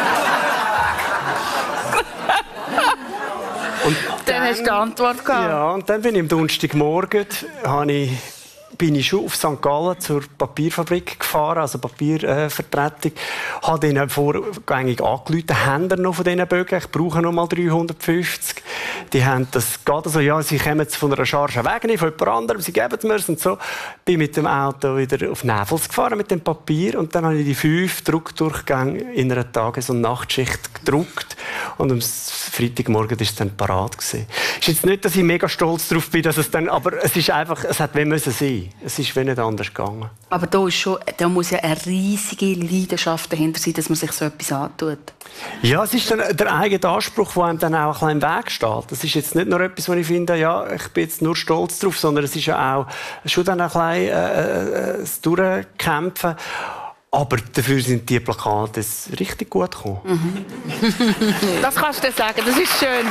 Und dann hast du die Antwort gehabt. Ja, und dann bin ich am Donnerstagmorgen, bin ich schon auf St. Gallen zur Papierfabrik gefahren, also Papiervertretung. Habe denen vorgängig angerufen, haben wir noch von diesen Bögen? Ich brauche noch mal 350. Die haben das gerade so, ja, sie kommen jetzt von einer Charge weg, von jemand anderem, sie geben es mir und so. Bin mit dem Auto wieder auf Näfels gefahren mit dem Papier und dann habe ich die 5 Druckdurchgänge in einer Tages- und Nachtschicht gedruckt und am Freitagmorgen war es dann parat gewesen. Ist jetzt nicht, dass ich mega stolz darauf bin, dass es dann, aber es ist einfach, es hat müssen sein. Es ist nicht anders gegangen. Aber da muss ja eine riesige Leidenschaft dahinter sein, dass man sich so etwas antut. Ja, es ist dann der eigene Anspruch, der einem dann auch ein bisschen im Weg steht. Das ist jetzt nicht nur etwas, wo ich finde, ja, ich bin jetzt nur stolz drauf, sondern es ist ja auch schon dann ein bisschen das Durchkämpfen. Aber dafür sind die Plakate richtig gut gekommen. Mhm. Das kannst du sagen, das ist schön.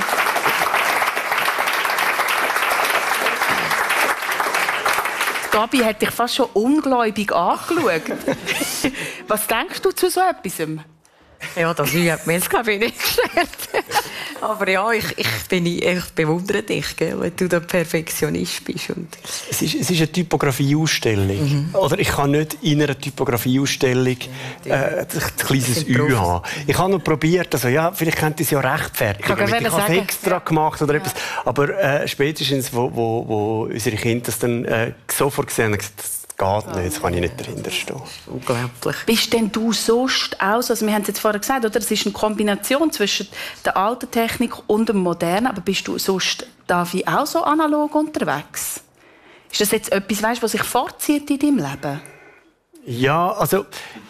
Gabi hat dich fast schon ungläubig angeschaut. Was denkst du zu so etwas? Ja, das hat mir jetzt, glaube ich, nicht gestellt. Aber ja, ich bewundere dich, gell, wenn du der Perfektionist bist. Und es ist eine Typografieausstellung. Oder ich kann nicht in einer Typografieausstellung ein kleines Ü haben. Ich habe noch probiert, also ja, vielleicht könnte ich es ja rechtfertigen. Ich habe es extra gemacht oder etwas. Aber spätestens, wo unsere Kinder das dann sofort gesehen haben, geht nicht, jetzt kann ich nicht dahinter stehen. Unglaublich. Bist denn du sonst auch, also wir haben es jetzt vorher gesagt, oder? Es ist eine Kombination zwischen der alten Technik und dem modernen, aber bist du sonst, Davi, auch so analog unterwegs? Ist das jetzt etwas, weißt, was sich fortzieht in deinem Leben? Ja, also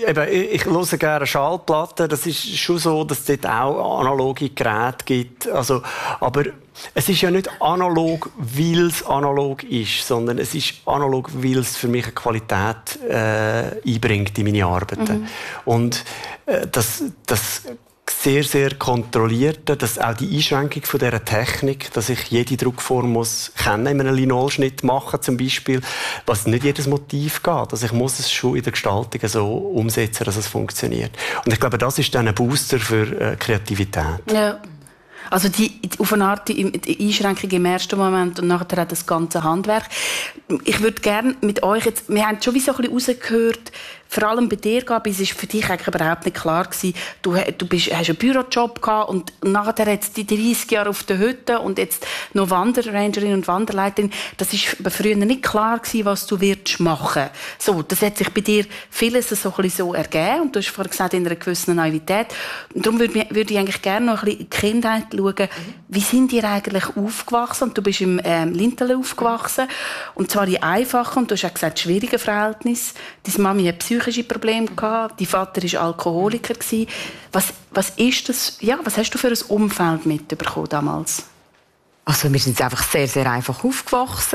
ich höre gerne Schallplatten. Das ist schon so, dass es dort auch analoge Geräte gibt. Also, aber es ist ja nicht analog, weil es analog ist, sondern es ist analog, weil es für mich eine Qualität einbringt in meine Arbeiten. Und das sehr, sehr kontrollierte, dass auch die Einschränkung von dieser Technik, dass ich jede Druckform muss kennen, in einem Linolschnitt machen zum Beispiel, was nicht jedes Motiv geht. Also ich muss es schon in der Gestaltung so umsetzen, dass es funktioniert. Und ich glaube, das ist dann ein Booster für Kreativität. Ja. Also auf eine Art die Einschränkung im ersten Moment und nachher das ganze Handwerk. Ich würde gerne mit euch jetzt, wir haben schon wie so ein bisschen rausgehört, vor allem bei dir, Gabi, es war für dich eigentlich überhaupt nicht klar gewesen. Du hast einen Bürojob gehabt und nachher jetzt die 30 Jahre auf der Hütte und jetzt noch Wanderrangerin und Wanderleiterin. Das war früher nicht klar gewesen, was du wirst machen. So, das hat sich bei dir vieles so ein bisschen so ergeben und du hast vorhin gesagt, in einer gewissen Naivität. Und darum würde ich eigentlich gerne noch ein bisschen in die Kindheit schauen. Wie sind ihr eigentlich aufgewachsen? Und du bist im Linterle aufgewachsen. Und zwar in einfachen, und du hast auch gesagt, schwierigen Verhältnissen. Deine Mami hat psychische Probleme gehabt, dein Vater war Alkoholiker. Was ist das? Ja, was hast du für ein Umfeld mitbekommen damals? Also wir sind einfach sehr, sehr einfach aufgewachsen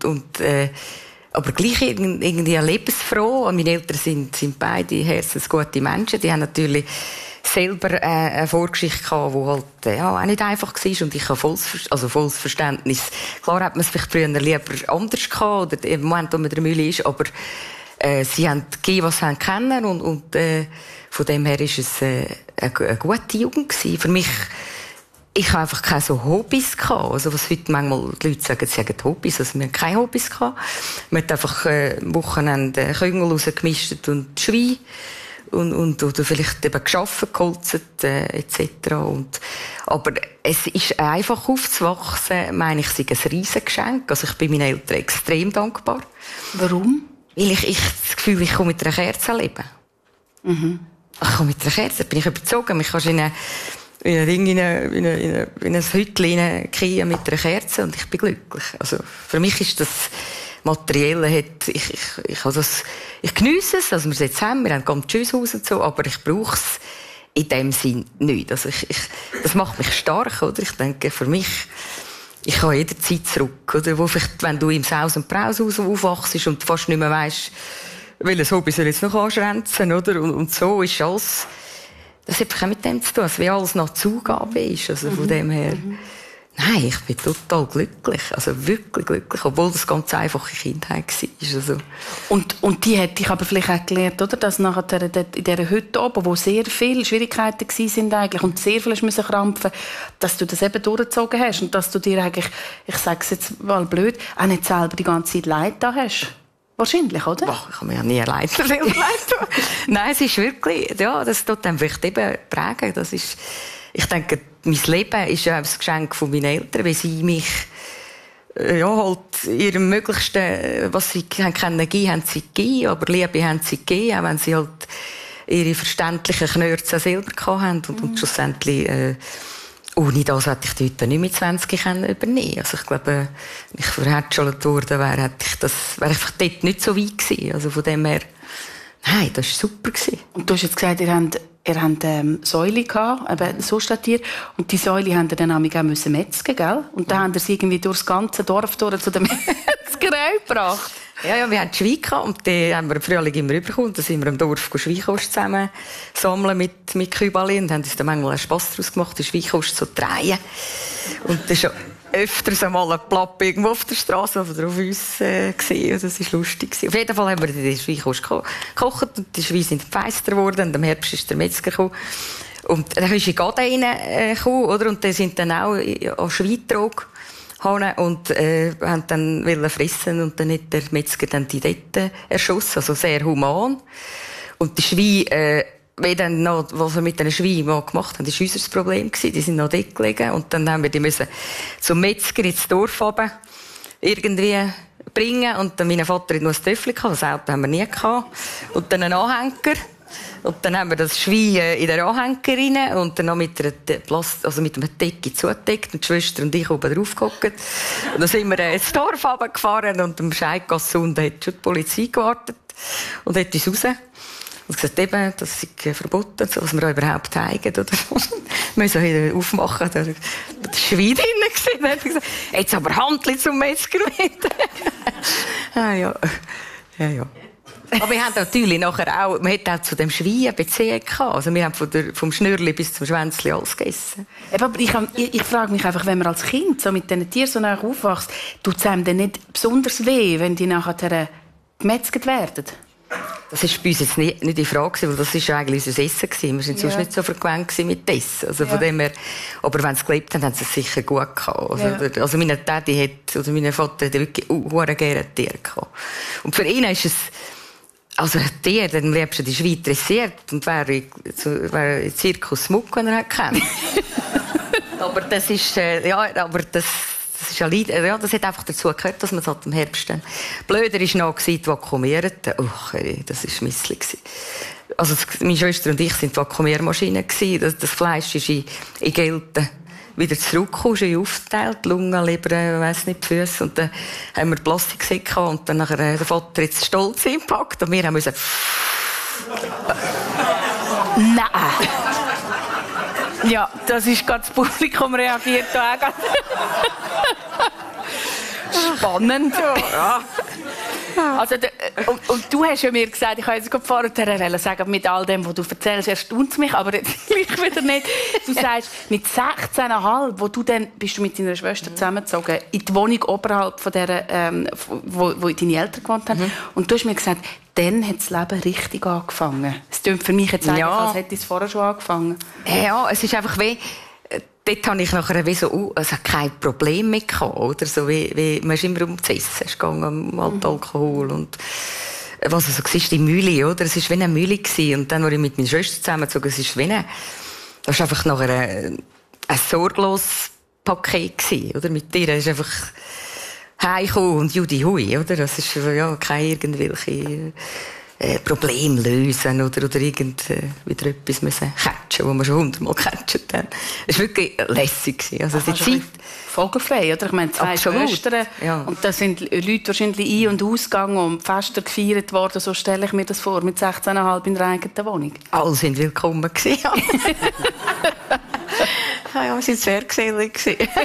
aber gleich irgendwie lebensfroh. Und meine Eltern sind beide herzensgute Menschen. Die haben natürlich selber eine Vorgeschichte gehabt, die halt, auch nicht einfach war. Und ich habe volles Verständnis. Klar hat man es vielleicht früher lieber anders gehabt, oder im Moment, wo man der Mühle ist, aber sie haben gegeben, was sie kennen, und von dem her war es eine gute Jugend gewesen. Für mich, ich habe einfach keine so Hobbys gehabt. Also was heute manchmal die Leute sagen, sie haben Hobbys, also wir haben keine Hobbys gehabt. Man hat einfach am Wochenende Küngel rausgemischt und Schwein oder vielleicht eben geschaffen, geholzt, etc. Aber es ist einfach aufzuwachsen, meine ich, sei ein Riesengeschenk. Also ich bin meinen Eltern extrem dankbar. Warum? Weil ich das Gefühl, ich komme mit einer Kerze leben. Ich komme mit einer Kerze, bin ich überzogen. Ich kann in ein Hütchen hineingehen mit einer Kerze und ich bin glücklich. Also für mich ist das Materielle, ich geniesse es, also wir sind zusammen, wir haben ganz schönes Haus und so, aber ich brauche es in dem Sinn nicht. Also das macht mich stark, oder? Ich denke, für mich, ich kann jederzeit zurück, oder? Wo vielleicht, wenn du im Saus- und Braushaus aufwachst und fast nicht mehr weisst, welches Hobby soll jetzt noch anschränzen, oder? Und so ist alles, das hat auch mit dem zu tun, also wie alles nach Zugabe ist, also von dem her. Nein, ich bin total glücklich, also wirklich glücklich, obwohl das ganz einfache Kindheit war. Also. Und die hat dich aber vielleicht auch gelernt, oder? Dass nachher in dieser Hütte oben, wo sehr viele Schwierigkeiten waren eigentlich und sehr viel musste krampfen, dass du das eben durchgezogen hast und dass du dir eigentlich, ich sage es jetzt mal blöd, auch nicht selber die ganze Zeit Leid da hast. Wahrscheinlich, oder? Boah, ich habe mir ja nie Leid Nein, es ist wirklich, ja, das tut einem vielleicht eben prägen. Das ist, ich denke, mein Leben ist ja ein Geschenk von meinen Eltern, weil sie mich halt ihrem Möglichsten, was sie können geben, haben sie gegeben, aber Liebe haben sie gegeben, auch wenn sie halt ihre verständlichen Knörze selber hatten und schlussendlich ohne das hätte ich die heute nicht mit 20 übernehmen können. Also ich glaube, wenn ich verhätschelt worden wäre, wäre ich einfach dort nicht so weit gewesen. Also von dem her, nein, das war super gewesen. Und du hast jetzt gesagt, ihr habt Säule gehabt, eben so steht hier, und die Säule haben ihr dann auch metzgen, gell? Und dann haben ihr sie irgendwie durchs ganze Dorf zu der Metzgerei gebracht. Ja, wir hatten Schwein gehabt, und die haben wir im Frühling immer rübergekommen. Da sind wir im Dorf Schweinkost zusammen sammeln mit Kübali und haben uns dann manchmal einen Spass daraus gemacht, die Schweinkost zu drehen. Und das ist ja öfters einmal ein Plapp irgendwo auf der Straße oder auf uns gesehen. Das war lustig. Auf jeden Fall haben wir die Schweinkost gekocht und die Schweine sind feister geworden. Und im Herbst ist der Metzger gekommen. Und dann ist in Gaden reingekommen, oder? Und die sind dann auch an Schweintrog und haben dann fressen und dann hat der Metzger dann die dort erschossen, also sehr human. Und die Schweine, was wir mit den Schweinen mal gemacht haben, das war unser Problem gewesen. Die sind noch dort gelegen und dann haben wir die müssen zum Metzger ins Dorf runter irgendwie bringen und dann mein Vater hat noch ein Töffel gehabt, das Auto haben wir nie gehabt, und dann einen Anhänger. Und dann haben wir das Schwein in den Anhänger rein und dann noch mit einer mit einer Decke zugedeckt und die Schwester und ich oben drauf gehockt. Und dann sind wir ins Dorf runtergefahren und am Scheidgasse unten hat schon die Polizei gewartet und hat uns Und gesagt, eben, das ist verboten, so, was wir euch überhaupt zeigen. Oder? Wir müssen wieder aufmachen. Da war der Schwein drin. Dann hat er gesagt, jetzt aber Handli zum Metzger mit. ja. Aber wir haben natürlich nachher auch, man hat auch zu dem Schwein eine Beziehung gehabt. Also wir haben vom Schnürli bis zum Schwänzli alles gegessen. Aber ich frage mich einfach, wenn man als Kind so mit diesen Tieren so nah aufwächst, tut es einem dann nicht besonders weh, wenn die nachher gemetzelt werden? Das war bei uns jetzt nicht die Frage, weil das war eigentlich unser Essen. Wir waren sonst nicht so vergewöhnt mit Essen. Also von dem her, aber wenn sie gelebt haben, haben sie es sicher gut gehabt. Also mein Daddy oder mein Vater hat wirklich sehr gerne Tiere gehabt. Und für ihn ist es, also ein Tier, dann lebst du die Schwein dressiert und wäre in Zirkus Muck, wenn er kennt. Aber das ist, das ist ja, das hat einfach dazu gehört, dass man es halt im Herbst dann. Blöder war noch die Vakuumierten. Das war misslich. Also meine Schwester und ich waren die Vakuumiermaschinen. Das Fleisch ist in Gelten wieder zurückgekommen, schön aufgeteilt, Lungen, Leber, weiss nicht, die Füsse. Und dann haben wir Plastiksäcke und dann nachher der Vater jetzt stolz eingepackt und wir haben müssen... Nein! Ja, das ist gerade das Publikum reagiert da auch. Spannend. Ja. Also, und du hast ja mir gesagt, ich habe jetzt gerade vorher sagen, mit all dem, was du erzählst, erstaunt es mich, aber jetzt gleich wieder nicht. Du sagst, mit 16,5, bist du mit deiner Schwester zusammengezogen, in die Wohnung oberhalb von der, wo deine Eltern gewohnt haben. Und du hast mir gesagt, dann hat das Leben richtig angefangen. Es klingt für mich jetzt eigentlich, als hätte es vorher schon angefangen. Ja, es ist einfach wie... Dort habe ich nachher also kein Problem mehr gehabt, oder? So wie man ist immer um das Essen, es ging um Alkohol und was also war die Mühle, oder? Es war wie eine Mühle gewesen. Und dann, als ich mit meiner Schwester zusammengezogen, das war einfach nachher ein sorgloses Paket gewesen, oder? Mit dir, es ist einfach heimgekommen und Judy hui, oder? Das ist ja keine irgendwelche Problem lösen oder wieder etwas müssen catchen, wo man schon 100-mal gecatcht hat. Es war wirklich lässig. Also die Zeit... Vogelfrei, oder? Ich meine, 2 Schwestern. Ja. Und da sind Leute wahrscheinlich ein- und ausgegangen und Feste gefeiert worden. So stelle ich mir das vor, mit 16,5 in der eigenen Wohnung. Alle sind willkommen gewesen. Ja, wir waren sehr gesellig.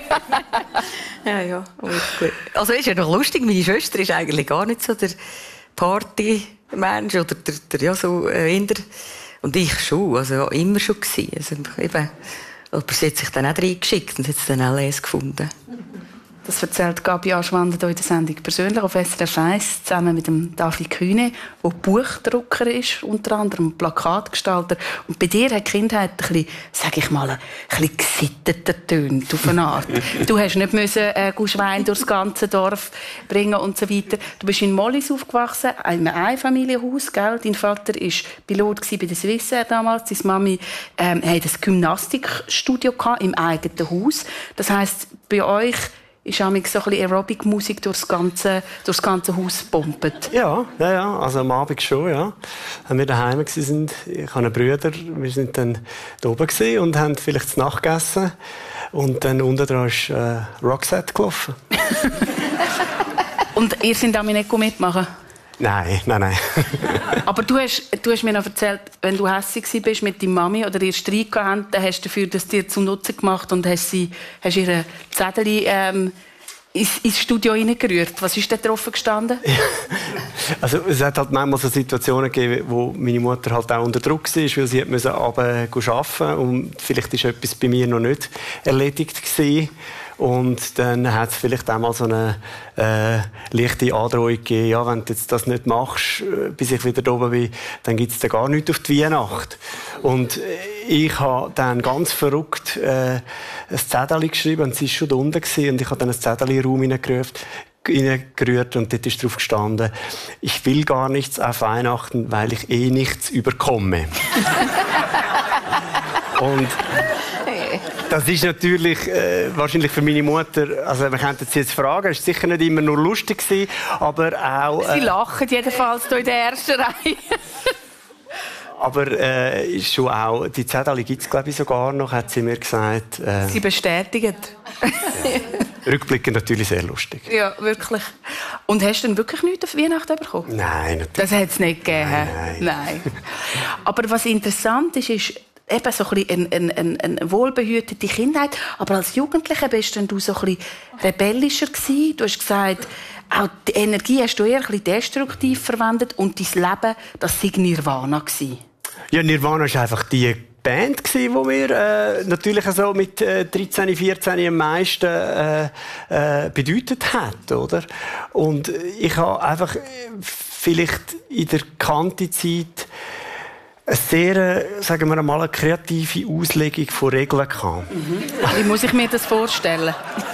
ja. Also ist ja noch lustig, meine Schwester ist eigentlich gar nicht so der Party-Mensch oder der so eher. Und ich schon, also ja, immer schon gewesen. Also eben, aber sie hat sich dann auch reingeschickt und hat es dann auch gefunden. Das erzählt Gabi Aschwander hier in der Sendung persönlich auf SRF 1, zusammen mit dem David Kühne, der Buchdrucker ist, unter anderem Plakatgestalter. Und bei dir hat die Kindheit ein bisschen, sag ich mal, ein bisschen gesitteter tönt, auf eine Art. Du hast nicht müssen Schwein durchs ganze Dorf bringen und so weiter. Du bist in Mollis aufgewachsen, in einem Einfamilienhaus, gell? Dein Vater war Pilot bei der Swissair damals. Deine Mami hatte ein Gymnastikstudio im eigenen Haus. Das heisst, bei euch ist so ein bisschen Aerobic-Musik durchs ganze Haus gepumpt. Ja, also am Abend schon, ja. Wenn wir daheim waren, ich habe einen Bruder, wir sind dann da oben und haben vielleicht zu Nacht gegessen. Und dann unten dran ist Roxette gelaufen. Und ihr seid damit nicht mitmachen? Nein. Aber du hast mir noch erzählt, wenn du hässig warst mit deiner Mami oder ihr Streit gehabt, dann hast du dafür das dir zum Nutzen gemacht und hast ihre Zettel ins Studio hineingerührt. Was ist da drauf gestanden? Also es hat halt manchmal so Situationen gegeben, wo meine Mutter halt auch unter Druck war, weil sie musste arbeiten und vielleicht ist etwas bei mir noch nicht erledigt gewesen. Und dann hat es vielleicht auch mal so eine leichte Androhung gegeben, ja, wenn du jetzt das nicht machst, bis ich wieder da oben bin, dann gibt es da gar nichts auf die Weihnacht. Und ich habe dann ganz verrückt ein Zettel geschrieben, und sie war schon da unten gewesen, und ich habe dann ein Zettel in den Raum hineingerührt und dort ist drauf gestanden: Ich will gar nichts auf Weihnachten, weil ich nichts überkomme. Und das ist natürlich wahrscheinlich für meine Mutter, also wir könnten sie jetzt fragen, es war sicher nicht immer nur lustig gewesen, aber auch... Sie lachen jedenfalls hier in der ersten Reihe. Aber ist schon auch, die Zettel gibt es, glaube ich, sogar noch, hat sie mir gesagt. Sie bestätigen. Rückblickend natürlich sehr lustig. Ja, wirklich. Und hast du denn wirklich nichts auf Weihnachten bekommen? Nein, natürlich. Das hat es nicht gegeben. Nein. Aber was interessant ist eben so ein bisschen eine wohlbehütete Kindheit. Aber als Jugendlicher bist du so ein bisschen rebellischer gewesen. Du hast gesagt, auch die Energie hast du eher ein bisschen destruktiv verwendet und dein Leben, das sei Nirvana gewesen. Ja, Nirvana war einfach die Band, die mir natürlich so mit 13, 14 am meisten bedeutet hat, oder? Und ich habe einfach vielleicht in der Kantizeit eine sehr, sagen wir mal, eine kreative Auslegung von Regeln gehabt. Wie muss ich mir das vorstellen?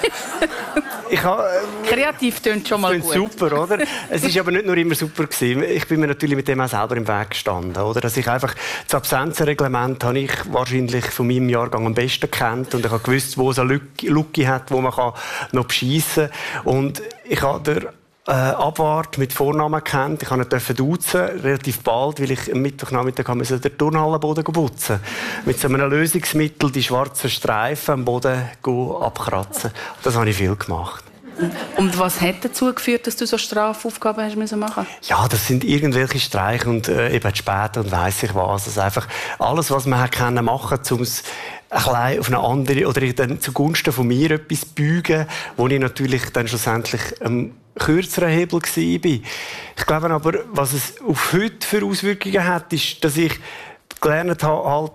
Kreativ klingt schon mal gut. Super, oder? Es ist aber nicht nur immer super gewesen. Ich bin mir natürlich mit dem auch selber im Weg gestanden, oder? Dass ich einfach das Absenzenreglement habe ich wahrscheinlich von meinem Jahrgang am besten kennt und ich habe gewusst, wo es eine Lücke hat, wo man noch beschiessen kann. Und ich habe Abwart mit Vornamen kennt. Ich durfte ihn duzen, relativ bald, weil ich am Mittwochnachmittag den Turnhallenboden putzen. Mit so einem Lösungsmittel die schwarzen Streifen am Boden abkratzen. Das habe ich viel gemacht. Und was hat dazu geführt, dass du so Strafaufgaben hast machen müssen? Ja, das sind irgendwelche Streiche und eben später und weiss ich was. Also einfach alles, was man machen konnte, um es ein bisschen auf eine andere oder dann zugunsten von mir etwas zu beugen, wo ich natürlich dann schlussendlich kürzeren Hebel war. Ich glaube aber, was es auf heute für Auswirkungen hat, ist, dass ich gelernt habe, halt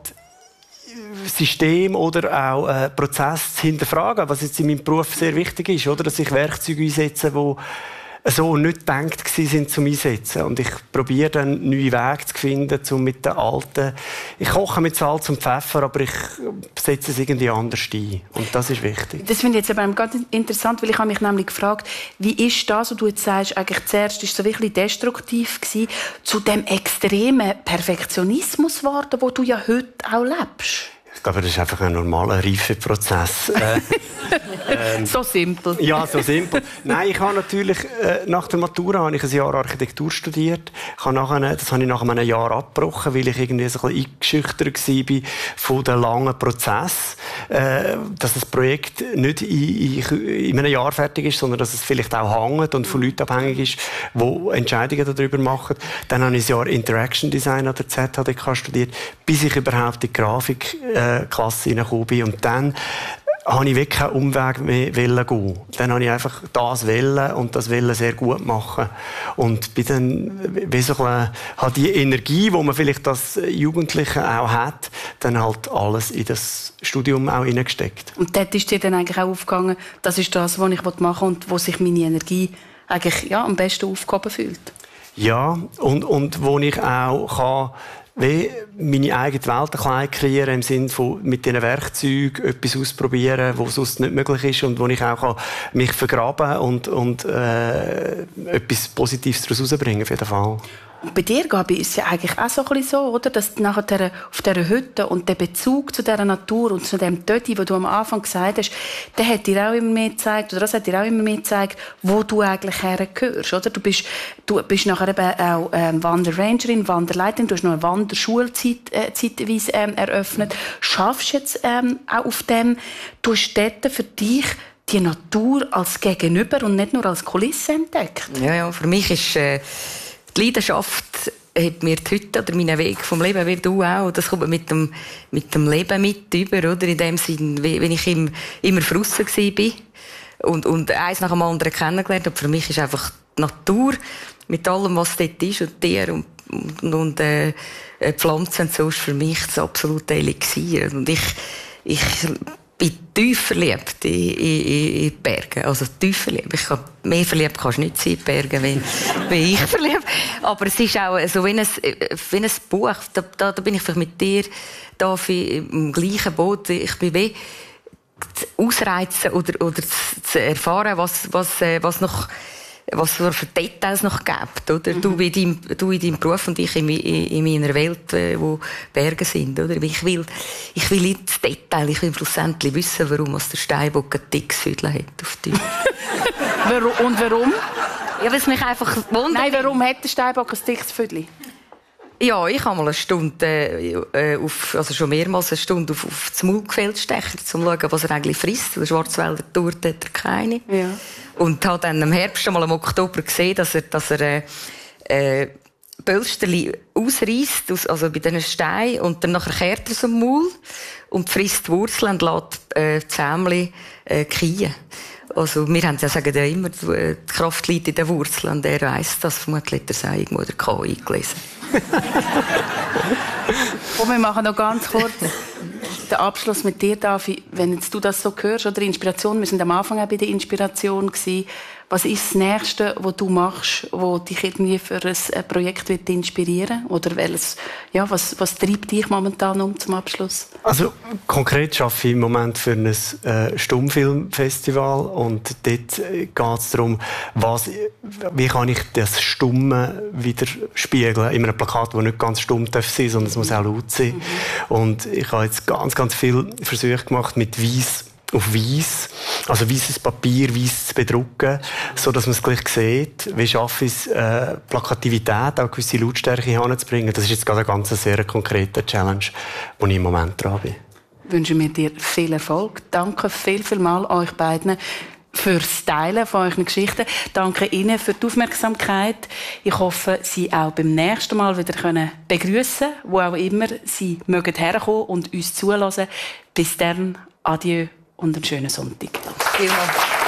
System oder auch Prozess zu hinterfragen, was jetzt in meinem Beruf sehr wichtig ist, oder? Dass ich Werkzeuge einsetze, die so nicht gedacht waren, zum Einsetzen. Und ich probiere dann neue Wege zu finden, um mit den alten... Ich koche mit Salz und Pfeffer, aber ich setze es irgendwie anders ein. Und das ist wichtig. Das finde ich jetzt aber ganz interessant, weil ich habe mich nämlich gefragt, wie ist das, was du jetzt sagst, eigentlich zuerst ist so wirklich destruktiv gewesen, zu dem extremen Perfektionismus geworden, wo du ja heute auch lebst? Ich glaube, das ist einfach ein normaler Reifeprozess. So simpel. Ja, so simpel. Nein, ich habe natürlich nach der Matura habe ich ein Jahr Architektur studiert. Das habe ich nach einem Jahr abgebrochen, weil ich irgendwie so ein bisschen eingeschüchtert war von dem langen Prozess, dass das Projekt nicht in einem Jahr fertig ist, sondern dass es vielleicht auch hängt und von Leuten abhängig ist, die Entscheidungen darüber machen. Dann habe ich ein Jahr Interaction Design an der ZHDK studiert, bis ich überhaupt in die Grafikklasse hineingekommen bin. Und dann habe ich wirklich keinen Umweg mehr gehen. Dann habe ich einfach das wollen und das wollen sehr gut machen. Und bin dann, wie so habe die Energie, die man vielleicht als Jugendliche auch hat, dann halt alles in das Studium auch hineingesteckt. Und dort ist dir dann eigentlich auch aufgegangen, das ist das, was ich machen will und wo sich meine Energie eigentlich am besten aufgehoben fühlt? Ja, und wo ich auch kann, wie meine eigene Welt ein bisschen kreieren im Sinne von mit diesen Werkzeugen etwas ausprobieren, was sonst nicht möglich ist und wo ich auch mich vergraben und etwas Positives daraus herausbringen auf jeden Fall. Und bei dir, Gabi, ist es ja eigentlich auch so ein bisschen so, oder? Dass nachher auf dieser Hütte und der Bezug zu dieser Natur und zu dem Töti, den du am Anfang gesagt hast, der hat dir auch immer mehr gezeigt, oder das hat dir auch immer mehr gezeigt, wo du eigentlich hergehörst, oder? Du bist nachher eben auch Wanderrangerin, Wanderleiterin, du hast noch eine Wanderschule zeitweise eröffnet. Schaffst jetzt auch auf dem, du hast dort für dich die Natur als Gegenüber und nicht nur als Kulisse entdeckt? Ja, für mich ist die Leidenschaft hat mir die Hütte oder meinen Weg vom Leben, wie du auch. Das kommt mit dem Leben mit über, oder? In dem Sinn, wenn ich immer draussen war und eins nach dem anderen kennengelernt habe. Für mich ist einfach die Natur mit allem, was dort ist und Tiere und Pflanzen und so, ist für mich das absolute Elixier. Und ich bin tief verliebt in die Berge. Also tief verliebt. Mehr verliebt kannst du nicht sein in die Berge, wie ich verliebt. Aber es ist auch so wie ein Buch. Da bin ich vielleicht mit dir da im gleichen Boot. Ich bin wie ausreizen oder zu erfahren, was für Details noch gibt, oder? Du in deinem Beruf und ich in meiner Welt, wo Berge sind, oder? Ich will ins Detail, ich will schlussendlich wissen, warum der Steinbock ein dickes Füdle hat auf dir. Und warum? Ja, weil es mich einfach wundert. Nein, warum hat der Steinbock ein dickes Füdle? Ja, ich habe mal eine Stunde, also schon mehrmals eine Stunde auf das Maulgefäll stechen, um zu schauen, was er eigentlich frisst. Der Schwarzwälder Torte hat er keine. Ja. Und habe dann im Herbst, mal im Oktober gesehen, dass er Pölsterli ausreißt, also bei diesen Steinen, und dann nachher kehrt er so im Maul und frisst die Wurzeln und lässt die Zähmchen kien. Also, wir haben ja, sagen ja immer, die Kraft liegt in den Wurzeln, und er weiss das, vermutlich hat er es irgendwo der K eingelesen. Und wir machen noch ganz kurz den Abschluss mit dir, Davi. Wenn jetzt du das so hörst, oder Inspiration, wir sind am Anfang auch bei der Inspiration gewesen. Was ist das Nächste, was du machst, was dich irgendwie für ein Projekt wird inspirieren? Oder was treibt dich momentan zum Abschluss? Also konkret arbeite ich im Moment für ein Stummfilmfestival, und dort geht es darum, wie kann ich das Stumme wieder spiegeln in einem Plakat, das nicht ganz stumm darf sein, sondern es muss auch laut sein. Mhm. Und ich habe jetzt ganz viele Versuche gemacht mit Weiss auf Weiss, also weisses Papier, weiss zu bedrucken, so dass man es gleich sieht. Wie schaffe ich es, Plakativität, auch gewisse Lautstärke hinzubringen? Das ist jetzt gerade eine ganz sehr konkrete Challenge, wo ich im Moment dran bin. Wünschen wir dir viel Erfolg. Danke vielmals euch beiden fürs Teilen von euren Geschichten. Danke Ihnen für die Aufmerksamkeit. Ich hoffe, Sie auch beim nächsten Mal wieder begrüßen, wo auch immer Sie mögen herkommen und uns zulassen. Bis dann, adieu und einen schönen Sonntag. Vielen Dank.